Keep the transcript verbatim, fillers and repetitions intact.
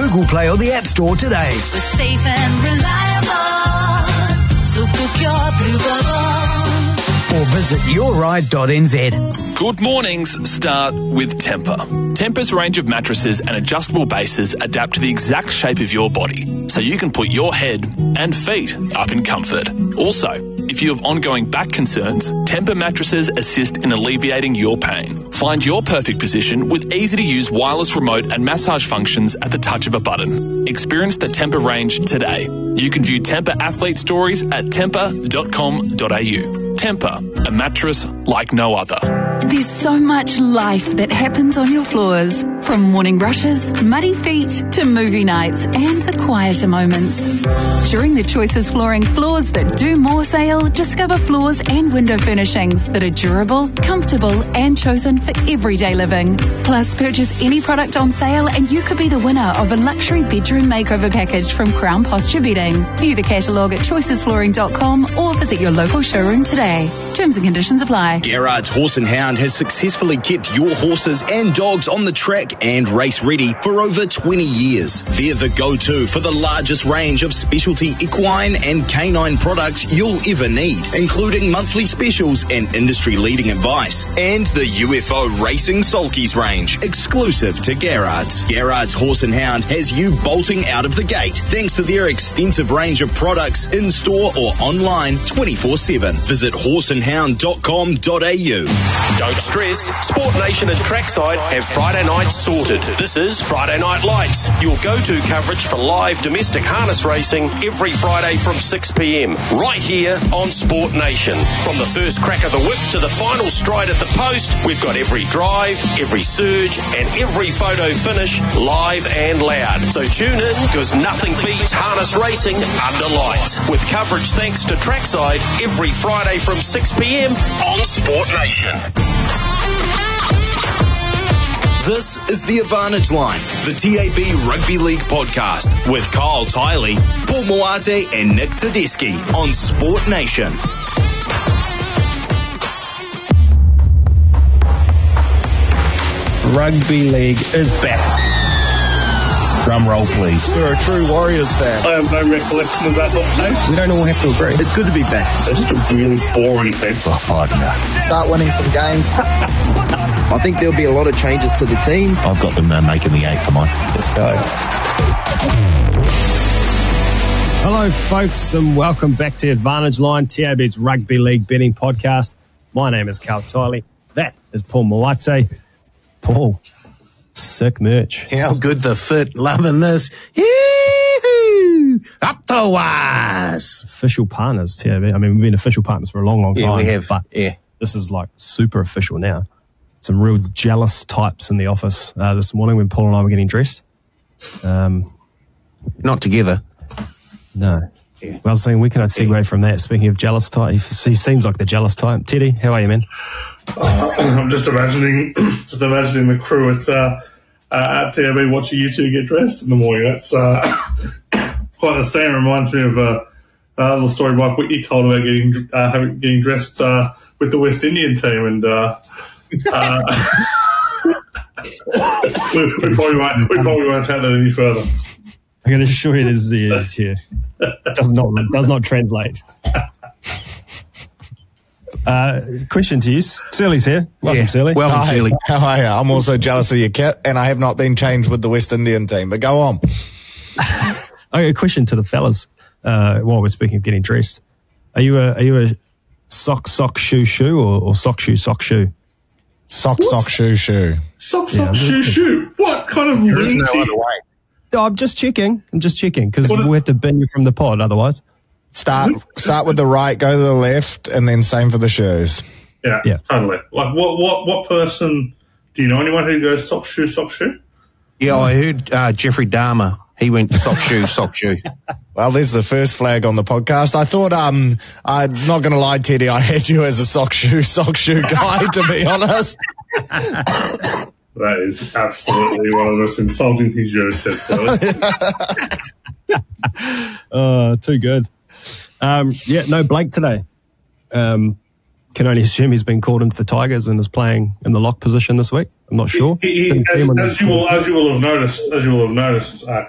Google Play or the App Store today. We're safe and reliable, so book your Blue Bubble. Or visit your ride dot n z. Good mornings start with Tempur. Tempur's range of mattresses and adjustable bases adapt to the exact shape of your body, so you can put your head and feet up in comfort. Also, if you have ongoing back concerns, Tempur mattresses assist in alleviating your pain. Find your perfect position with easy-to-use wireless remote and massage functions at the touch of a button. Experience the Tempur range today. You can view Tempur athlete stories at tempur dot com dot a u. Tempur, a mattress like no other. There's so much life that happens on your floors. From morning brushes, muddy feet, to movie nights and the quieter moments. During the Choices Flooring Floors That Do More sale, discover floors and window furnishings that are durable, comfortable and chosen for everyday living. Plus, purchase any product on sale and you could be the winner of a luxury bedroom makeover package from Crown Posture Bedding. View the catalogue at choices flooring dot com or visit your local showroom today. Terms and conditions apply. Gerard's Horse and Hound has successfully kept your horses and dogs on the track and race ready for over twenty years. They're the go-to for the largest range of specialty equine and canine products you'll ever need, including monthly specials and industry-leading advice. And the U F O Racing Sulkies range, exclusive to Gerard's. Gerard's Horse and Hound has you bolting out of the gate thanks to their extensive range of products in-store or online twenty-four seven. Visit horse and hound dot com dot a u. Don't stress, Sport Nation and Trackside have Friday nights sorted. This is Friday Night Lights, your go-to coverage for live domestic harness racing every Friday from six p m, right here on Sport Nation. From the first crack of the whip to the final stride at the post, we've got every drive, every surge and every photo finish live and loud. So tune in, because nothing beats harness racing under lights. With coverage thanks to Trackside every Friday from six p m on Sport Nation. This is The Advantage Line, the T A B Rugby League podcast with Kyle Tiley, Paul Moate and Nick Tedeschi on Sport Nation. Rugby League is back. Drum roll, please. You're a true Warriors fan. I have no recollection of that option. We don't all have to agree. It's good to be back. It's just a really boring team. Oh, I don't know. Start winning some games. I think there'll be a lot of changes to the team. I've got them uh, making the eight. Come on, let's go. Hello, folks, and welcome back to Advantage Line, T A B's Rugby League betting podcast. My name is Carl Tiley. That is Paul Moate. Paul, sick merch. How good the fit. Loving this. Yee-hoo! Up to us. Official partners, T A B. I mean, we've been official partners for a long, long yeah, time. We have. But yeah. This is like super official now. Some real jealous types in the office uh, this morning when Paul and I were getting dressed. Um, Not together. No. Yeah. Well, I was saying we cannot segue yeah. from that. Speaking of jealous type, he seems like the jealous type. Teddy, how are you, man? Uh, I'm just imagining, just imagining the crew at uh, uh, at T A B watching you two get dressed in the morning. That's uh, quite the same. Reminds me of uh, a little story Mike Whitney told about getting uh, having, getting dressed uh, with the West Indian team, and uh, uh, we, we probably won't we probably won't take that any further. I can assure you, this is here. Does not does not translate. Uh, question to you, Surly's here. Welcome, yeah. Surly. Welcome, Hi. Surly. How are you? I'm also jealous of your kit, and I have not been changed with the West Indian team. But go on. Okay, a question to the fellas. Uh, while we're speaking of getting dressed, are you a are you a sock sock shoe shoe or, or sock shoe sock shoe? Sock What? sock shoe shoe. Sock, Yeah, sock, shoe, shoe. What kind of There is no lunatic? other way. No, I'm just checking. I'm just checking because What a- we'll have to bin you from the pod otherwise. Start start with the right, go to the left, and then same for the shoes. Yeah, Yeah. totally. Like, what, what, what person? Do you know anyone who goes sock shoe, sock shoe? Yeah, I heard uh, Jeffrey Dahmer. He went sock shoe, sock shoe. Well, there's the first flag on the podcast. I thought, um, I'm not going to lie, Teddy, I had you as a sock shoe, sock shoe guy, to be honest. That is absolutely one of the most insulting things you ever said, Sally. Oh, too good. Um, yeah, no Blake today. Um, can only assume he's been called into the Tigers and is playing in the lock position this week. I'm not sure. He, he, Didn't see as, him on as the- you will, as you will have noticed, as you will have noticed, uh,